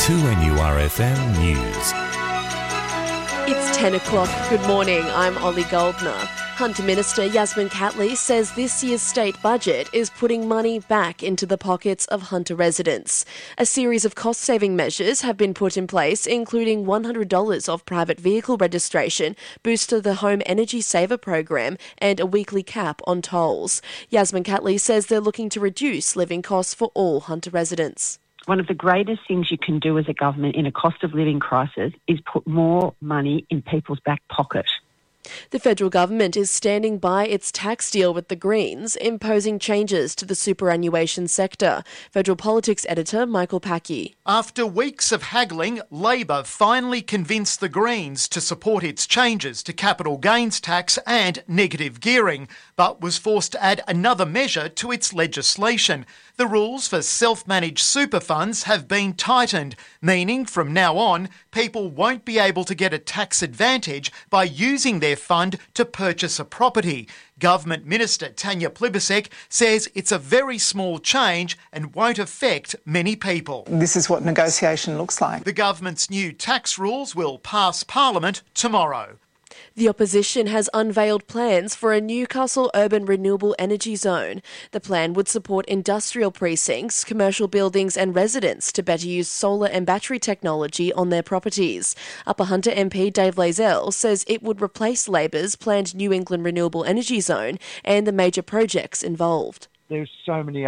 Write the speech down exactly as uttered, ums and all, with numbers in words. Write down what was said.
two N U R F M News. It's ten o'clock. Good morning. I'm Ollie Goldner. Hunter Minister Yasmin Catley says this year's state budget is putting money back into the pockets of Hunter residents. A series of cost-saving measures have been put in place, including one hundred dollars off private vehicle registration, boost to the Home Energy Saver program, and a weekly cap on tolls. Yasmin Catley says they're looking to reduce living costs for all Hunter residents. One of the greatest things you can do as a government in a cost of living crisis is put more money in people's back pocket. The federal government is standing by its tax deal with the Greens, imposing changes to the superannuation sector. Federal politics editor Michael Packey. After weeks of haggling, Labor finally convinced the Greens to support its changes to capital gains tax and negative gearing, but was forced to add another measure to its legislation. The rules for self-managed super funds have been tightened, meaning from now on, people won't be able to get a tax advantage by using their fund to purchase a property. Government Minister Tanya Plibersek says it's a very small change and won't affect many people. This is what negotiation looks like. The government's new tax rules will pass Parliament tomorrow. The opposition has unveiled plans for a Newcastle urban renewable energy zone. The plan would support industrial precincts, commercial buildings and residents to better use solar and battery technology on their properties. Upper Hunter M P Dave Lazell says it would replace Labor's planned New England Renewable Energy Zone and the major projects involved. There's so many